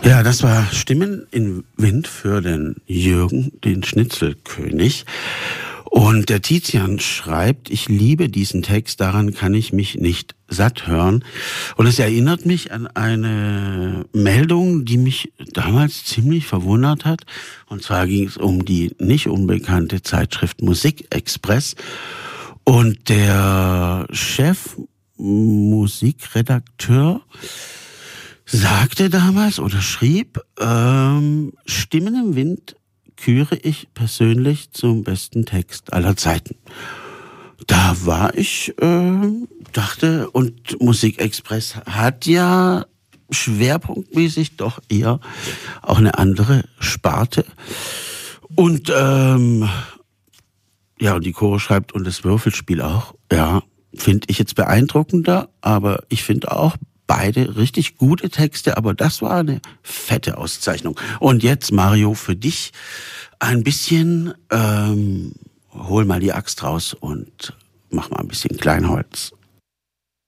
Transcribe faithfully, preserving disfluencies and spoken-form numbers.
Ja, das war Stimmen in Wind für den Jürgen, den Schnitzelkönig. Und der Tizian schreibt, ich liebe diesen Text, daran kann ich mich nicht satt hören. Und es erinnert mich an eine Meldung, die mich damals ziemlich verwundert hat. Und zwar ging es um die nicht unbekannte Zeitschrift Musikexpress. Und der Chef, Musikredakteur, sagte damals oder schrieb, ähm, Stimmen im Wind küre ich persönlich zum besten Text aller Zeiten. Da war ich, äh, dachte, und Musikexpress hat ja schwerpunktmäßig doch eher auch eine andere Sparte. Und, ähm, ja, und die Chore schreibt, und das Würfelspiel auch, ja, finde ich jetzt beeindruckender, aber ich finde auch beide richtig gute Texte, aber das war eine fette Auszeichnung. Und jetzt, Mario, für dich ein bisschen, ähm, hol mal die Axt raus und mach mal ein bisschen Kleinholz.